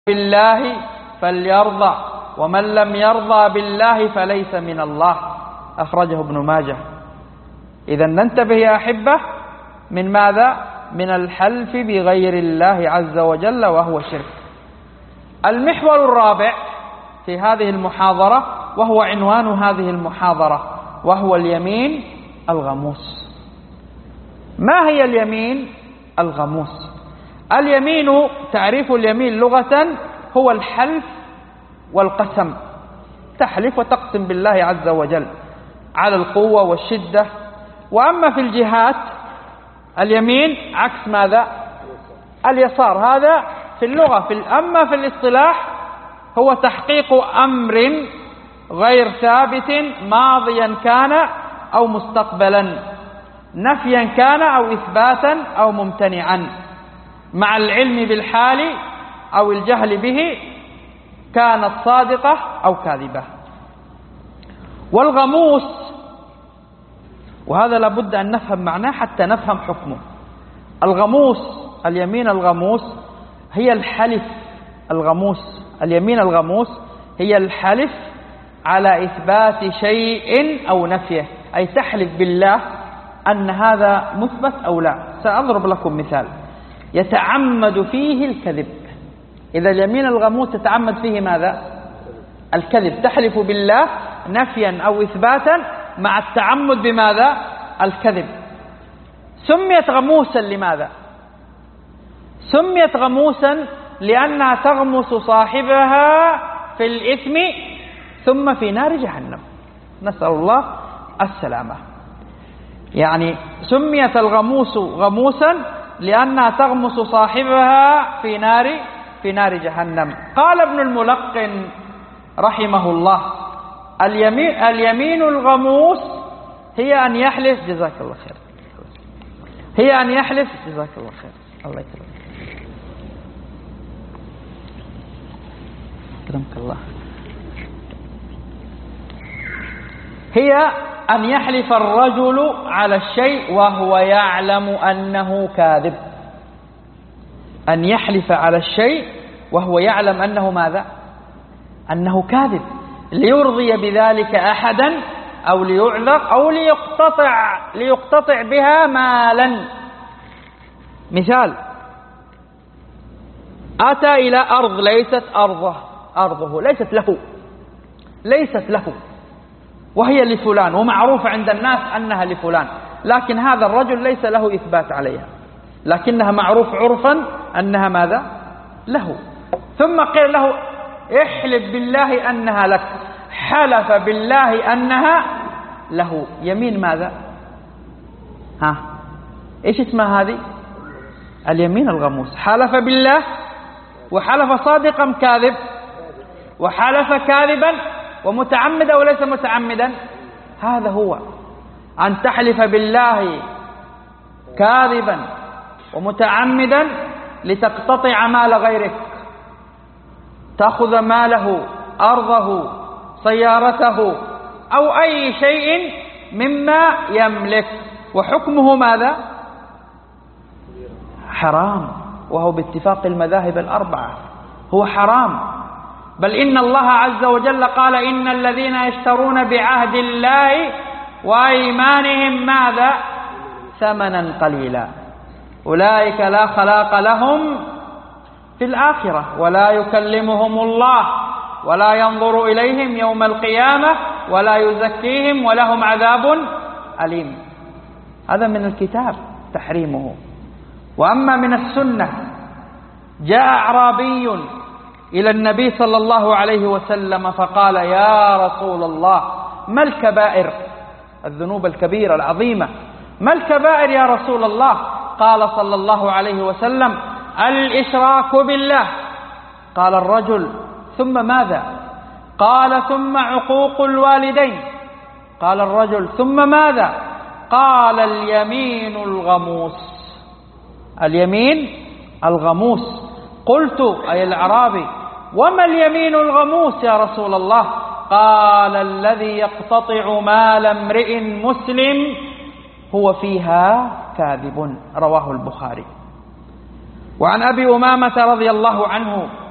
بالله فليرضى ومن لم يرضى بالله فليس من الله، أخرجه ابن ماجه. إذا ننتبه يا أحبة من ماذا؟ من الحلف بغير الله عز وجل وهو شرك. المحور الرابع في هذه المحاضرة وهو عنوان هذه المحاضرة وهو اليمين الغموس. ما هي اليمين الغموس؟ اليمين، تعريف اليمين لغة هو الحلف والقسم، تحلف وتقسم بالله عز وجل على القوة والشدة. وأما في الجهات اليمين عكس ماذا؟ اليسار، هذا في اللغة. أما في الاصطلاح هو تحقيق أمر غير ثابت ماضيا كان أو مستقبلا، نفيا كان أو إثباتا أو ممتنعا، مع العلم بالحال أو الجهل به، كانت صادقة أو كاذبة. والغموس، وهذا لابد أن نفهم معناه حتى نفهم حكمه. الغموس، اليمين الغموس هي الحلف الغموس. اليمين الغموس هي الحلف على إثبات شيء أو نفيه، أي تحلف بالله أن هذا مثبت أو لا. سأضرب لكم مثال يتعمد فيه الكذب. إذا اليمين الغموس تتعمد فيه ماذا؟ الكذب، تحلف بالله نفيا أو إثباتا مع التعمد بماذا؟ الكذب. سميت غموسا لماذا؟ سميت غموسا لأنها تغمس صاحبها في الإثم ثم في نار جهنم، نسأل الله السلامة. يعني سميت الغموس غموسا لأنها تغمس صاحبها في نار جهنم. قال ابن الملقن رحمه الله: اليمين الغموس هي أن يحلف، جزاك الله خير، هي أن يحلف، جزاك الله خير، الله يكرمك، أكرمك الله، هي أن يحلف الرجل على الشيء وهو يعلم أنه كاذب. أن يحلف على الشيء وهو يعلم أنه ماذا؟ أنه كاذب، ليرضي بذلك أحدا أو ليعذر أو ليقتطع بها مالا. مثال: أتى إلى أرض ليست أرضه، ليست له، وهي لفلان، ومعروف عند الناس أنها لفلان، لكن هذا الرجل ليس له إثبات عليها، لكنها معروف عرفا أنها ماذا؟ له. ثم قيل له: احلف بالله أنها لك، حلف بالله أنها له. يمين ماذا؟ إيش اسمها هذه؟ اليمين الغموس. حلف بالله، وحلف صادقا كاذب، وحلف كاذبا ومتعمدا وليس متعمدا. هذا هو أن تحلف بالله كاذبا ومتعمدا لتقتطع مال غيرك، تأخذ ماله، أرضه، سيارته، أو أي شيء مما يملك، وحكمه ماذا؟ حرام، وهو باتفاق المذاهب الأربعة هو حرام. بل إن الله عز وجل قال: إن الذين يشترون بعهد الله وأيمانهم ماذا؟ ثمنا قليلا أولئك لا خلاق لهم في الآخرة ولا يكلمهم الله ولا ينظر إليهم يوم القيامة ولا يزكيهم ولهم عذاب أليم. هذا من الكتاب تحريمه. وأما من السنة: جاء أعرابي إلى النبي صلى الله عليه وسلم فقال: يا رسول الله، ما الكبائر؟ الذنوب الكبيرة العظيمة، ما الكبائر يا رسول الله؟ قال صلى الله عليه وسلم: الإشراك بالله. قال الرجل: ثم ماذا؟ قال: ثم عقوق الوالدين. قال الرجل: ثم ماذا؟ قال: اليمين الغموس. اليمين الغموس. قلت: أي الأعرابي، وما اليمين الغموس يا رسول الله؟ قال: الذي يقتطع مال امرئ مسلم هو فيها كاذب. رواه البخاري. وعن أبي أمامة رضي الله عنه